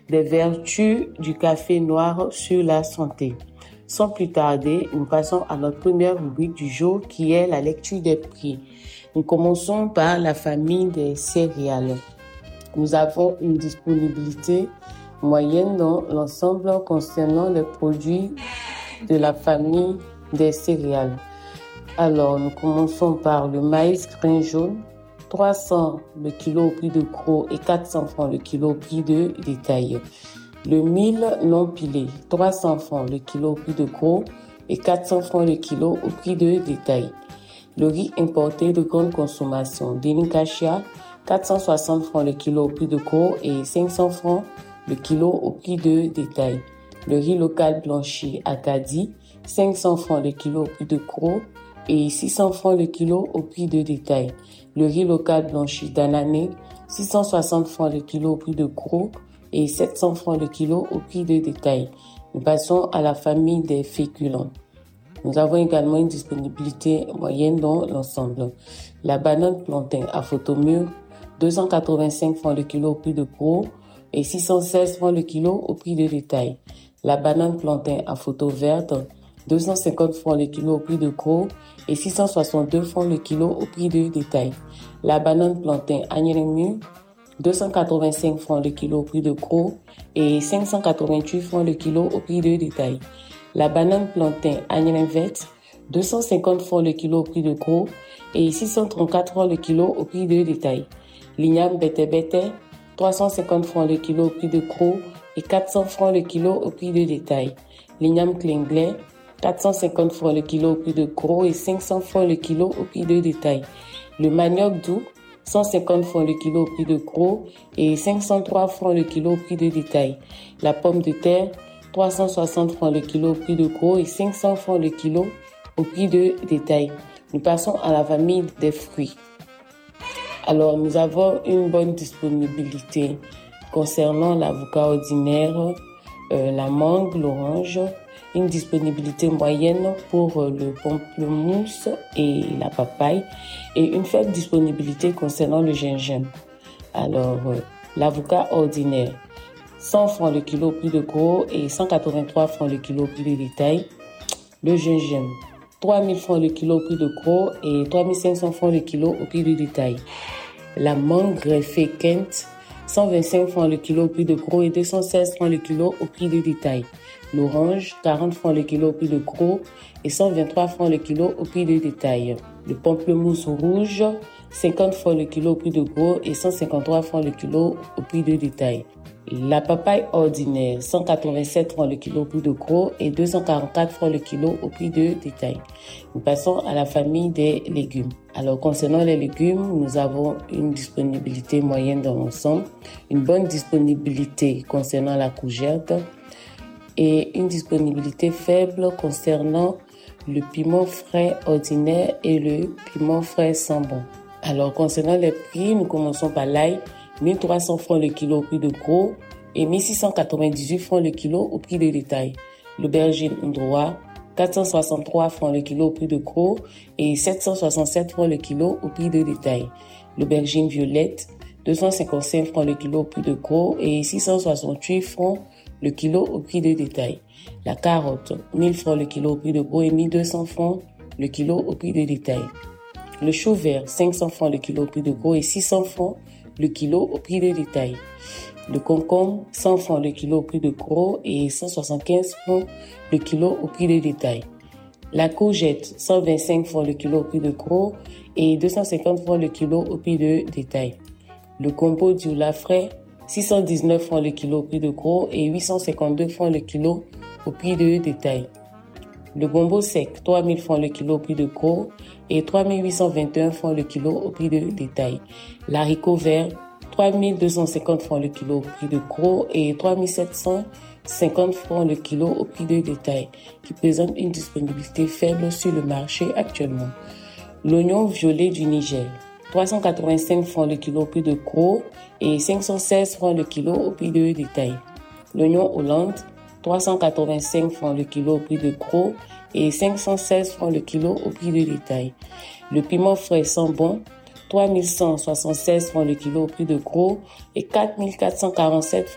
des vertus du café noir sur la santé. Sans plus tarder, nous passons à notre première rubrique du jour qui est la lecture des prix. Nous commençons par la famille des céréales. Nous avons une disponibilité moyenne dans l'ensemble concernant les produits de la famille des céréales. Alors, nous commençons par le maïs grain jaune, 300 le kilo au prix de gros et 400 francs le kilo au prix de détail. Le mil non pilé, 300 francs le kilo au prix de gros et 400 francs le kilo au prix de détail. Le riz importé de grande consommation, Delicaccia, 460 francs le kilo au prix de gros et 500 francs le kilo au prix de détail. Le riz local blanchi Acadie, 500 francs le kilo au prix de gros et 600 francs le kilo au prix de détail. Le riz local blanchi d'Anané, 660 francs le kilo au prix de gros et 700 francs le kilo au prix de détail. Nous passons à la famille des féculents. Nous avons également une disponibilité moyenne dans l'ensemble. La banane plantain à photo mûre, 285 francs le kilo au prix de gros et 616 francs le kilo au prix de détail. La banane plantain à photo verte, 250 francs le kilo au prix de gros et 662 francs le kilo au prix de détail. La banane plantain agnelin mûr, 285 francs le kilo au prix de gros et 588 francs le kilo au prix de détail. La banane plantain agnelin verte, 250 francs le kilo au prix de gros et 634 francs le kilo au prix de détail. L'igname bete, 350 francs le kilo au prix de gros et 400 francs le kilo au prix de détail. L'igname clinglais, 450 francs le kilo au prix de gros et 500 francs le kilo au prix de détail. Le manioc doux, 150 francs le kilo au prix de gros et 503 francs le kilo au prix de détail. La pomme de terre, 360 francs le kilo au prix de gros et 500 francs le kilo au prix de détail. Nous passons à la famille des fruits. Alors, nous avons une bonne disponibilité concernant l'avocat ordinaire, la mangue, l'orange, une disponibilité moyenne pour le pamplemousse et la papaye et une faible disponibilité concernant le gingembre. Alors, l'avocat ordinaire, 100 francs le kilo au prix de gros et 183 francs le kilo au prix de détail. Le gingembre, 3000 francs le kilo au prix de gros et 3500 francs le kilo au prix de détail. La mangue greffée Kent, 125 francs le kilo au prix de gros et 216 francs le kilo au prix de détail. L'orange, 40 francs le kilo au prix de gros et 123 francs le kilo au prix de détail. Le pamplemousse rouge, 50 francs le kilo au prix de gros et 153 francs le kilo au prix de détail. La papaye ordinaire, 187 francs le kilo au prix de gros et 244 francs le kilo au prix de détail. Nous passons à la famille des légumes. Alors, concernant les légumes, nous avons une disponibilité moyenne dans l'ensemble, une bonne disponibilité concernant la courgette et une disponibilité faible concernant le piment frais ordinaire et le piment frais sans bon. Alors, concernant les prix, nous commençons par l'ail, 1300 francs le kilo au prix de gros et 1698 francs le kilo au prix de détail. L'aubergine Ndroa, 463 francs le kilo au prix de gros et 767 francs le kilo au prix de détail. L'aubergine violette, 255 francs le kilo au prix de gros et 668 francs le kilo au prix de détail. La carotte, 1000 francs le kilo au prix de gros et 1200 francs le kilo au prix de détail. Le chou vert, 500 francs le kilo au prix de gros et 600 francs le kilo au prix de détail. Le concombre, 100 francs le kilo au prix de gros et 175 francs le kilo au prix de détail. La courgette, 125 francs le kilo au prix de gros et 250 francs le kilo au prix de détail. Le combo du lait frais, 619 francs le kilo au prix de gros et 852 francs le kilo au prix de détail. Le gombo sec, 3000 francs le kilo au prix de gros et 3821 francs le kilo au prix de détail. L'haricot vert, 3250 francs le kilo au prix de gros et 3750 francs le kilo au prix de détail, qui présente une disponibilité faible sur le marché actuellement. L'oignon violet du Niger, 385 francs le kilo au prix de gros et 516 francs le kilo au prix de détail. L'oignon Hollande, 385 francs le kilo au prix de gros et 516 francs le kilo au prix de détail. Le piment frais sans bon, 3176 francs le kilo au prix de gros et 4447